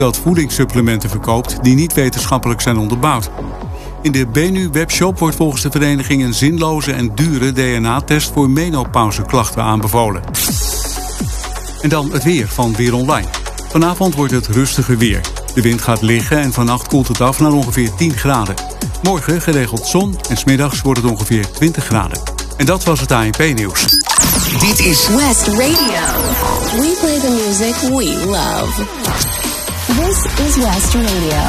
dat voedingssupplementen verkoopt die niet wetenschappelijk zijn onderbouwd. In de Benu-webshop wordt volgens de vereniging een zinloze en dure DNA-test voor menopauzeklachten aanbevolen. En dan het weer van Weer Online. Vanavond wordt het rustiger weer. De wind gaat liggen en vannacht koelt het af naar ongeveer 10 graden. Morgen geregeld zon en 's middags wordt het ongeveer 20 graden. En dat was het ANP-nieuws. Dit is West Radio. We play the music we love. This is West Radio.